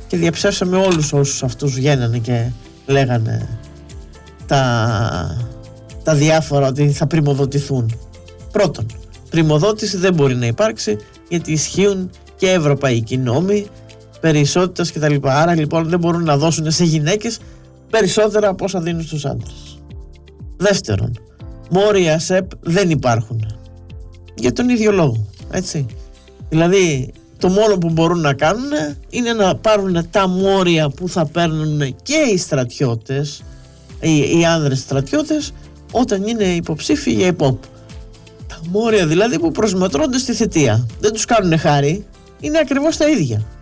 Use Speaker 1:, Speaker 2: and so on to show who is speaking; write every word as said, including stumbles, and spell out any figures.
Speaker 1: και διαψεύσαμε όλους όσους αυτούς βγαίνανε και λέγανε τα, τα διάφορα ότι θα πριμοδοτηθούν. Πρώτον, πριμοδότηση δεν μπορεί να υπάρξει γιατί ισχύουν και ευρωπαϊκοί νόμοι περί ισότητας κτλ. Άρα λοιπόν δεν μπορούν να δώσουν σε γυναίκες περισσότερα από όσα δίνουν στους άντρες. Δεύτερον, μόρια ΣΕΠ δεν υπάρχουν για τον ίδιο λόγο, έτσι. Δηλαδή το μόνο που μπορούν να κάνουν είναι να πάρουν τα μόρια που θα παίρνουν και οι στρατιώτες, οι, οι άνδρες στρατιώτες, όταν είναι υποψήφιοι για ΕΠΟΠ. Τα μόρια δηλαδή που προσμετρώνται στη θητεία. Δεν τους κάνουν χάρη, είναι ακριβώς τα ίδια.